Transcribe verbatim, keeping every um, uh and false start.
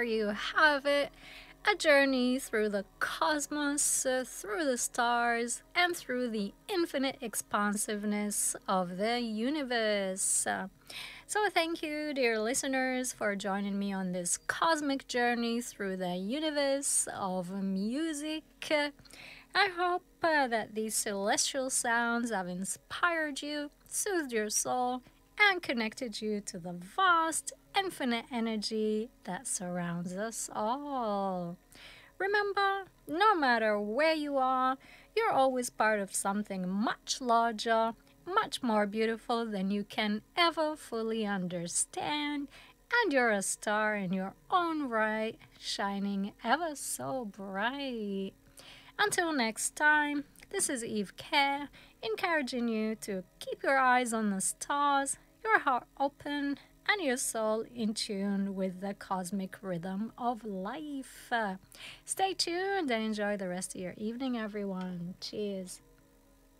there you have it. A journey through the cosmos, uh, through the stars, and through the infinite expansiveness of the universe. Uh, so, thank you, dear listeners, for joining me on this cosmic journey through the universe of music. Uh, I hope uh, that these celestial sounds have inspired you, soothed your soul, and connected you to the vast, infinite energy that surrounds us all. Remember, no matter where you are, you're always part of something much larger, much more beautiful than you can ever fully understand, and you're a star in your own right, shining ever so bright. Until next time, this is Eve Care, encouraging you to keep your eyes on the stars, your heart open, and your soul in tune with the cosmic rhythm of life. Uh, Stay tuned and enjoy the rest of your evening, everyone. Cheers.